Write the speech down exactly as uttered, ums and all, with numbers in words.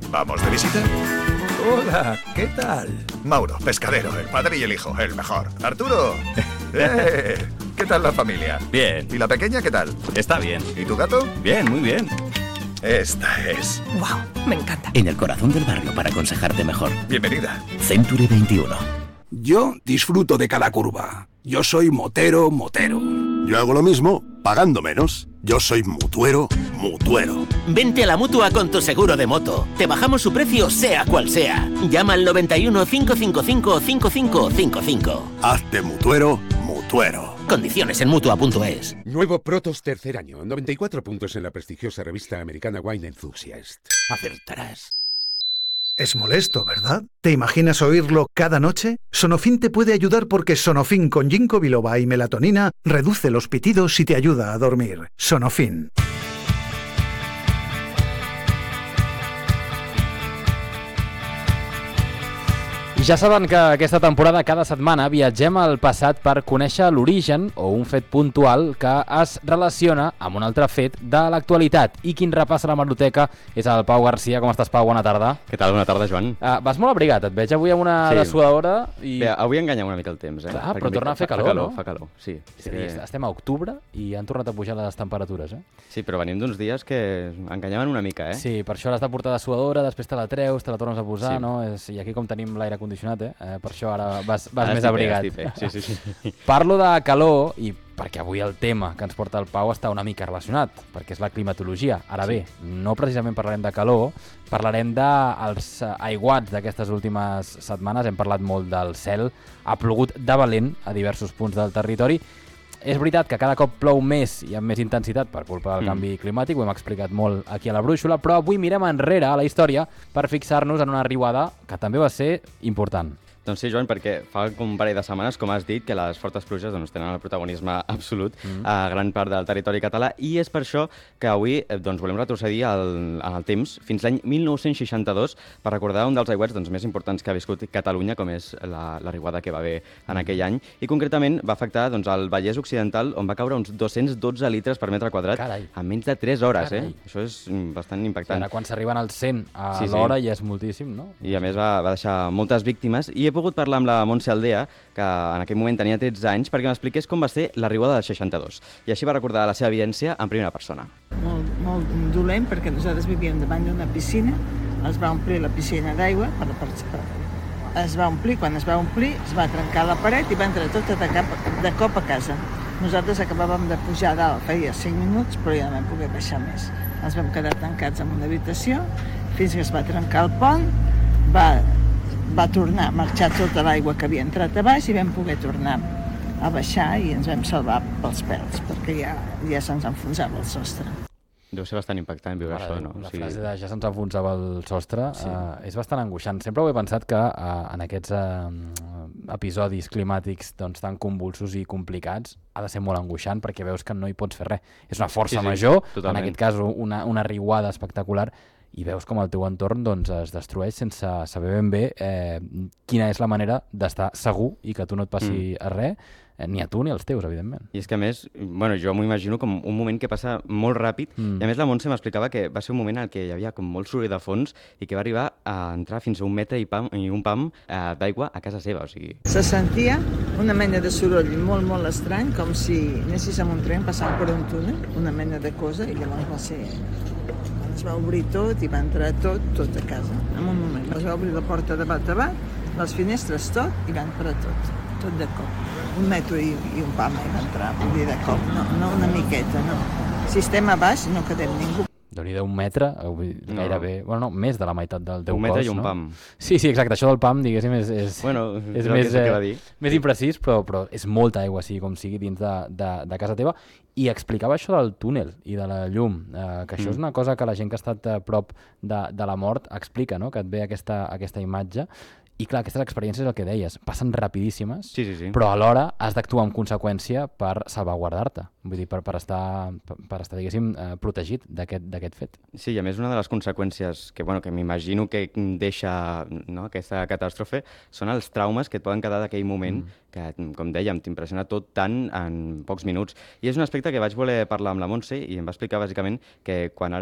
¿Vamos de visita? Hola, ¿qué tal? Mauro, pescadero, el padre y el hijo, el mejor. Arturo, ¡eh! ¿Qué tal la familia? Bien. ¿Y la pequeña qué tal? Está bien. ¿Y tu gato? Bien, muy bien. Esta es. ¡Wow! Me encanta. En el corazón del barrio para aconsejarte mejor. Bienvenida. Century veintiuno. Yo disfruto de cada curva. Yo soy motero, motero. Yo hago lo mismo, pagando menos. Yo soy mutuero, mutuero. Vente a la Mutua con tu seguro de moto. Te bajamos su precio sea cual sea. Llama al noventa y uno, cinco cinco cinco, cinco cinco cinco cinco. Hazte mutuero, mutuero. Condiciones en Mutua punto es. Nuevo Protos tercer año, noventa y cuatro puntos en la prestigiosa revista americana Wine Enthusiast. Acertarás. Es molesto, ¿verdad? ¿Te imaginas oírlo cada noche? Sonofin te puede ayudar porque Sonofin con ginkgo biloba y melatonina reduce los pitidos y te ayuda a dormir. Sonofin. Ja saben que aquesta temporada cada setmana viatgem al passat per conèixer l'origen o un fet puntual que es relaciona amb un altre fet de l'actualitat. I quin repassa la hemeroteca és el Pau Garcia. Com estàs, Pau? Bona tarda. Què tal? Bona tarda, Joan. Uh, vas molt abrigat, et veig avui amb una sí. dessuadora. I... Bé, avui enganya una mica el temps, eh? Clar, però torna a fer calor, fa calor, no? Fa calor, sí. sí que... Estem a octubre i han tornat a pujar les temperatures, eh? Sí, però venim d'uns dies que enganyaven una mica, eh? Sí, per això l'has de portar dessuadora, després te la treus, te la tornes a posar, sí. no? És... I aquí com tenim l'aire condicionat, eh? eh per això ara vas, vas ara més abrigat. Bé, sí, sí, sí. Parlo de calor i perquè avui el tema que ens porta el Pau està una mica relacionat, perquè és la climatologia. Ara bé, sí. no precisament parlarem de calor, parlarem dels aiguats d'aquestes últimes setmanes. Hem parlat molt del cel, ha plogut de valent a diversos punts del territori. És veritat que cada cop plou més i amb més intensitat per culpa del mm. canvi climàtic, ho hem explicat molt aquí a la Brúixola, però avui mirem enrere a la història per fixar-nos en una riuada que també va ser important. Doncs sí, Joan, perquè fa un parell de setmanes, com has dit, que les fortes pluges doncs, tenen el protagonisme absolut mm. a gran part del territori català, i és per això que avui doncs, volem retrocedir al, en el temps fins l'any mil nou-cents seixanta-dos per recordar un dels aiguats doncs, més importants que ha viscut Catalunya, com és la, la riuada que va haver en aquell any, i concretament va afectar doncs, el Vallès Occidental, on va caure uns dos-cents dotze litres per metre quadrat Carai. en menys de tres hores. Carai. Eh? Això és bastant impactant. Ara, quan s'arriben als cent a sí, l'hora sí. ja és moltíssim, no? I a més va, va deixar moltes víctimes, i he pogut parlar amb la Montse Aldea, que en aquell moment tenia tretze anys, perquè m'expliqués com va ser la riuada del seixanta-dos. I així va recordar la seva vivència en primera persona. Molt, molt dolent, perquè nosaltres vivíem davant d'una piscina, es va omplir la piscina d'aigua, per, per, per, es va omplir, quan es va omplir, es va trencar la paret i va entrar tota de, cap, de cop a casa. Nosaltres acabàvem de pujar a dalt, feia cinc minuts, però ja no vam poder baixar més. Ens vam quedar tancats en una habitació, fins que es va trencar el pont, va... va tornar a marxar tota l'aigua que havia entrat a baix i vam poder tornar a baixar i ens vam salvar pels pèls, perquè ja, ja se'ns enfonsava el sostre. Deu ser bastant impactant viure Mare això, Déu, no? La sí. frase de ja se'ns enfonsava el sostre sí. uh, és bastant angoixant. Sempre ho he pensat que uh, en aquests uh, episodis climàtics doncs, tan convulsos i complicats ha de ser molt angoixant perquè veus que no hi pots fer res. És una força sí, sí, major, totalment. En aquest cas una, una riuada espectacular, i veus com el teu entorn doncs, es destrueix sense saber ben bé eh, quina és la manera d'estar segur i que tu no et passi mm. a res, eh, ni a tu ni als teus, evidentment. I és que a més, bueno, jo m'ho imagino com un moment que passa molt ràpid, mm. i a més la Montse m'explicava que va ser un moment en què hi havia com molt soroll de fons i que va arribar a entrar fins a un metre i, pam, i un pam eh, d'aigua a casa seva. O sigui... Se sentia una mena de soroll molt, molt estrany, com si anessis amb un tren passant per un túnel, una mena de cosa, i llavors va ser... es va obrir tot i va entrar tot, tot a casa, en un moment. Es va obrir la porta de bat a bat, les finestres tot, i va entrar tot, tot de cop. Un metro i, i un pam hi va entrar, vull dir, de cop, no, no una miqueta, no. Si estem a baix no quedem ningú. Déu-n'hi-do, un metre, gairebé, no. bueno, no, més de la meitat del teu cos, no? Un metre i un pam. Sí, sí, exacte, això del pam, diguéssim, és, és, bueno, és més, eh, més imprecís, però, però és molta aigua, sigui com sigui, dins de, de, de casa teva. I explicava això del túnel i de la llum, eh, que això mm. és una cosa que la gent que ha estat a prop de, de la mort explica, no? Que et ve aquesta, aquesta imatge. I clar, aquestes experiències, el que deies, passen rapidíssimes, sí, sí, sí. però alhora has d'actuar en conseqüència per salvaguardar-te, vull dir, per, per estar, per, per estar diguéssim, eh, protegit d'aquest fet. Sí, i a més una de les conseqüències que, bueno, que m'imagino que deixa, no, aquesta catàstrofe són els traumes que et poden quedar d'aquell moment, mm. que, com dèiem, t'impressiona tot tant en pocs minuts. I és un aspecte que vaig voler parlar amb la Montse i em va explicar bàsicament que quan ara